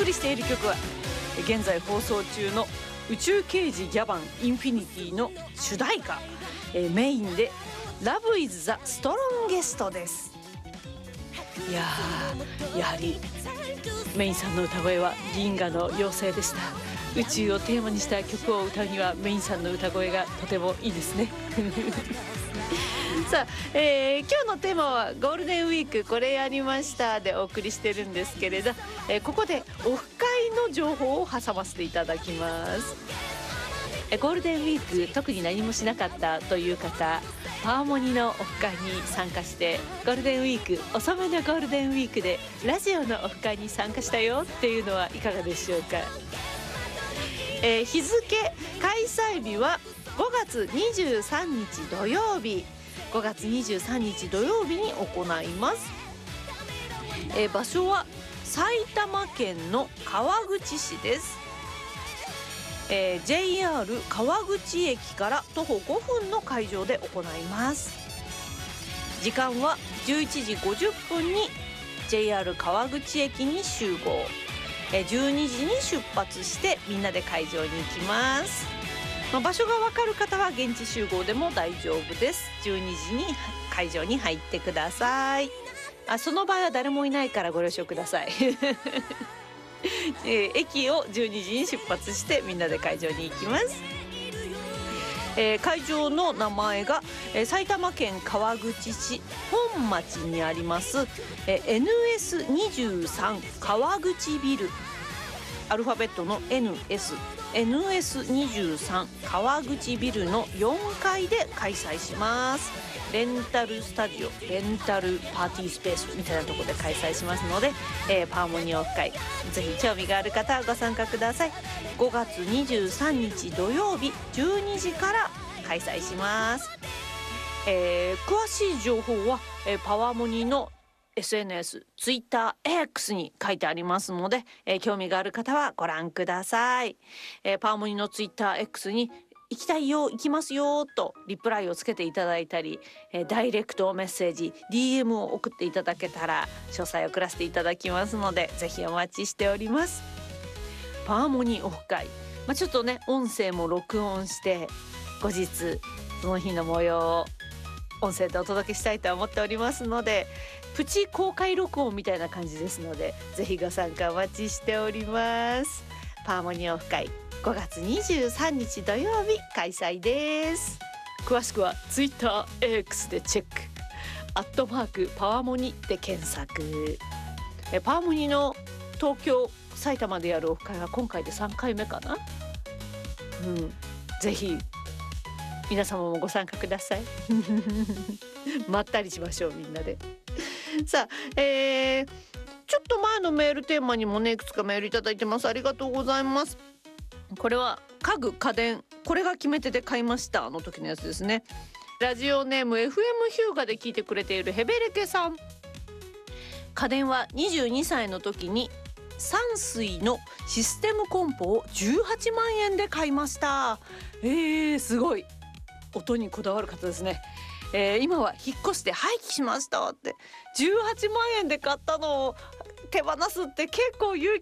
りしている曲は現在放送中の宇宙刑事ギャバンインフィニティの主題歌、メインで Love is the Strongest です。いややはりメインさんの歌声は銀河の妖精でした。宇宙をテーマにした曲を歌うにはメインさんの歌声がとてもいいですねさあ、今日のテーマはゴールデンウィークこれやりましたでお送りしてるんですけれど、ここでオフ会の情報を挟ませていただきます。ゴールデンウィーク特に何もしなかったという方、パーモニのオフ会に参加してゴールデンウィーク遅めのゴールデンウィークでラジオのオフ会に参加したよっていうのはいかがでしょうか。日付開催日は5月23日土曜日、5月23日土曜日に行います。場所は埼玉県の川口市です。JR 川口駅から徒歩5分の会場で行います。時間は11時50分に JR 川口駅に集合、12時に出発してみんなで会場に行きます。場所が分かる方は現地集合でも大丈夫です。12時に会場に入ってください。その場合は誰もいないからご了承ください駅を12時に出発してみんなで会場に行きます。会場の名前が、埼玉県川口市本町にあります、NS23 川口ビル、アルファベットの NS23 川口ビルの4階で開催します。レンタルスタジオ、レンタルパーティースペースみたいなところで開催しますので、パーモニオフ会ぜひ興味がある方はご参加ください。5月23日土曜日12時から開催します。詳しい情報は、パワーモニの SNS、Twitter、X に書いてありますので、興味がある方はご覧ください。パワーモニの Twitter、X に行きたいよ、行きますよとリプライをつけていただいたり、ダイレクトメッセージ DM を送っていただけたら詳細を送らせていただきますのでぜひお待ちしております。パーモニオフ会、ちょっとね音声も録音して後日その日の模様を音声でお届けしたいと思っておりますので、プチ公開録音みたいな感じですのでぜひご参加お待ちしております。パーモニオフ会5月23日土曜日開催です。詳しくは Twitter、X でチェック、@パワーモニで検索。パワーモニの東京埼玉でやるオフ会は今回で3回目かな。ぜひ皆様もご参加くださいまったりしましょうみんなでさあ、ちょっと前のメールテーマにもねいくつかメールいただいてます。ありがとうございます。これは家具家電これが決め手で買いましたの時のやつですね。ラジオネーム FM ヒューガで聞いてくれているヘベレケさん。家電は22歳の時にサンスイのシステムコンポを18万円で買いました。すごい音にこだわる方ですね。今は引っ越して廃棄しましたって。18万円で買ったのを手放すって結構勇